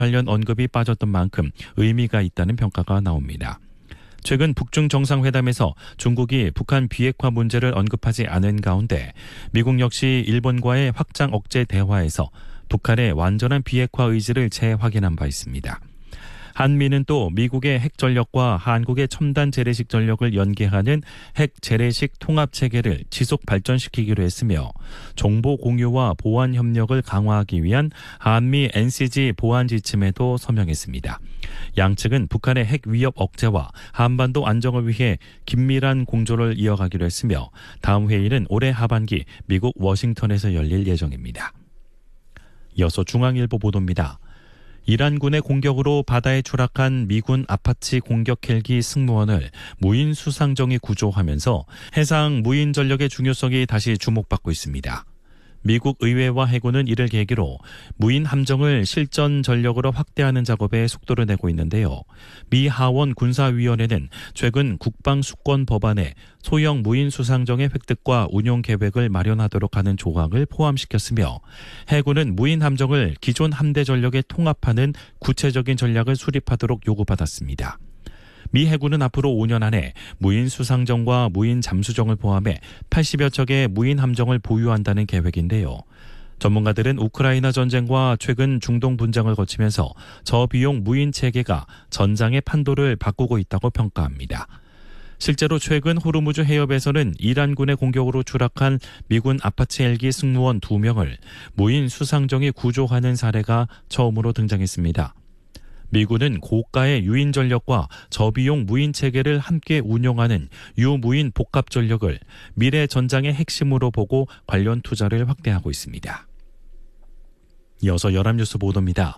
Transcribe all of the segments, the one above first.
관련 언급이 빠졌던 만큼 의미가 있다는 평가가 나옵니다. 최근 북중 정상회담에서 중국이 북한 비핵화 문제를 언급하지 않은 가운데 미국 역시 일본과의 확장 억제 대화에서 북한의 완전한 비핵화 의지를 재확인한 바 있습니다. 한미는 또 미국의 핵 전력과 한국의 첨단 재래식 전력을 연계하는 핵 재래식 통합 체계를 지속 발전시키기로 했으며 정보 공유와 보안 협력을 강화하기 위한 한미 NCG 보안 지침에도 서명했습니다. 양측은 북한의 핵 위협 억제와 한반도 안정을 위해 긴밀한 공조를 이어가기로 했으며 다음 회의는 올해 하반기 미국 워싱턴에서 열릴 예정입니다. 이어서 중앙일보 보도입니다. 이란군의 공격으로 바다에 추락한 미군 아파치 공격 헬기 승무원을 무인 수상정이 구조하면서 해상 무인 전력의 중요성이 다시 주목받고 있습니다. 미국 의회와 해군은 이를 계기로 무인 함정을 실전 전력으로 확대하는 작업에 속도를 내고 있는데요. 미 하원 군사위원회는 최근 국방수권 법안에 소형 무인 수상정의 획득과 운용 계획을 마련하도록 하는 조항을 포함시켰으며 해군은 무인 함정을 기존 함대 전력에 통합하는 구체적인 전략을 수립하도록 요구받았습니다. 미 해군은 앞으로 5년 안에 무인 수상정과 무인 잠수정을 포함해 80여 척의 무인 함정을 보유한다는 계획인데요. 전문가들은 우크라이나 전쟁과 최근 중동 분쟁을 거치면서 저비용 무인 체계가 전장의 판도를 바꾸고 있다고 평가합니다. 실제로 최근 호르무즈 해협에서는 이란군의 공격으로 추락한 미군 아파치 헬기 승무원 2명을 무인 수상정이 구조하는 사례가 처음으로 등장했습니다. 미군은 고가의 유인 전력과 저비용 무인 체계를 함께 운용하는 유무인 복합 전력을 미래 전장의 핵심으로 보고 관련 투자를 확대하고 있습니다. 이어서 연합뉴스 보도입니다.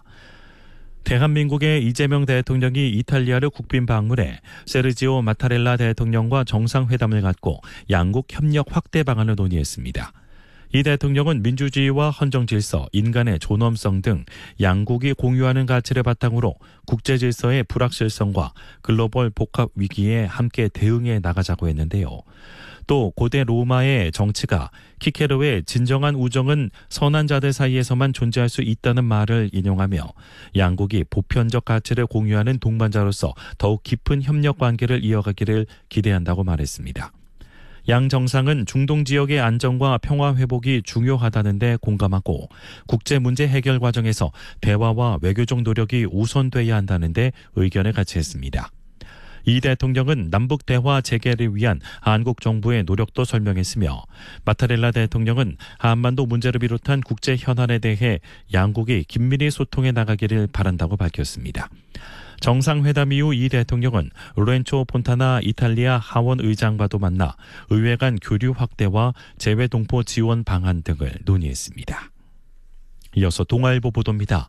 대한민국의 이재명 대통령이 이탈리아를 국빈 방문해 세르지오 마타렐라 대통령과 정상회담을 갖고 양국 협력 확대 방안을 논의했습니다. 이 대통령은 민주주의와 헌정질서, 인간의 존엄성 등 양국이 공유하는 가치를 바탕으로 국제질서의 불확실성과 글로벌 복합 위기에 함께 대응해 나가자고 했는데요. 또 고대 로마의 정치가 키케로의 진정한 우정은 선한 자들 사이에서만 존재할 수 있다는 말을 인용하며 양국이 보편적 가치를 공유하는 동반자로서 더욱 깊은 협력 관계를 이어가기를 기대한다고 말했습니다. 양 정상은 중동 지역의 안정과 평화 회복이 중요하다는 데 공감하고 국제 문제 해결 과정에서 대화와 외교적 노력이 우선돼야 한다는 데 의견을 같이 했습니다. 이 대통령은 남북 대화 재개를 위한 한국 정부의 노력도 설명했으며 마타렐라 대통령은 한반도 문제를 비롯한 국제 현안에 대해 양국이 긴밀히 소통해 나가기를 바란다고 밝혔습니다. 정상회담 이후 이 대통령은 로렌초 폰타나 이탈리아 하원 의장과도 만나 의회 간 교류 확대와 재외동포 지원 방안 등을 논의했습니다. 이어서 동아일보 보도입니다.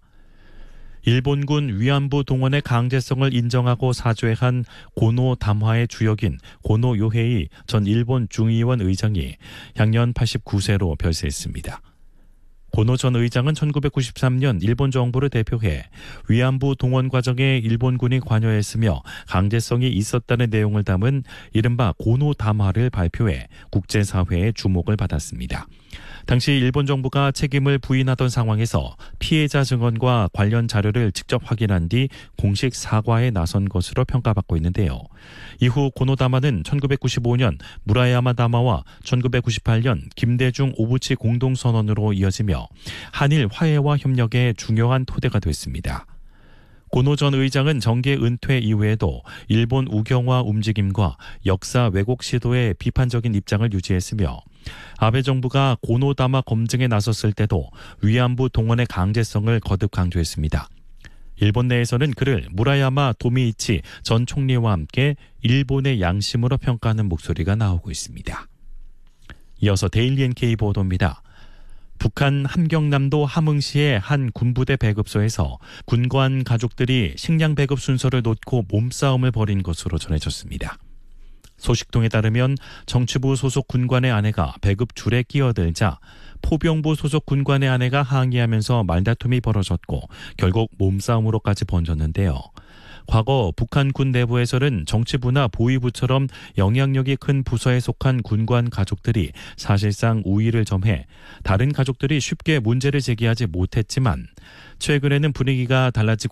일본군 위안부 동원의 강제성을 인정하고 사죄한 고노 담화의 주역인 고노 요헤이 전 일본 중의원 의장이 향년 89세로 별세했습니다. 고노 전 의장은 1993년 일본 정부를 대표해 위안부 동원 과정에 일본군이 관여했으며 강제성이 있었다는 내용을 담은 이른바 고노 담화를 발표해 국제사회의 주목을 받았습니다. 당시 일본 정부가 책임을 부인하던 상황에서 피해자 증언과 관련 자료를 직접 확인한 뒤 공식 사과에 나선 것으로 평가받고 있는데요. 이후 고노 담화는 1995년 무라야마 담화와 1998년 김대중 오부치 공동선언으로 이어지며 한일 화해와 협력의 중요한 토대가 됐습니다. 고노 전 의장은 정계 은퇴 이후에도 일본 우경화 움직임과 역사 왜곡 시도에 비판적인 입장을 유지했으며 아베 정부가 고노 담화 검증에 나섰을 때도 위안부 동원의 강제성을 거듭 강조했습니다. 일본 내에서는 그를 무라야마 도미이치 전 총리와 함께 일본의 양심으로 평가하는 목소리가 나오고 있습니다. 이어서 데일리 NK 보도입니다. 북한 함경남도 함흥시의 한 군부대 배급소에서 군관 가족들이 식량 배급 순서를 놓고 몸싸움을 벌인 것으로 전해졌습니다. 소식통에 따르면 정치부 소속 군관의 아내가 배급 줄에 끼어들자 포병부 소속 군관의 아내가 항의하면서 말다툼이 벌어졌고 결국 몸싸움으로까지 번졌는데요. 과거 북한 군 내부에서는 정치부나 보위부처럼 영향력이 큰 부서에 속한 군관 가족들이 사실상 우위를 점해 다른 가족들이 쉽게 문제를 제기하지 못했지만 최근에는 분위기가 달라지고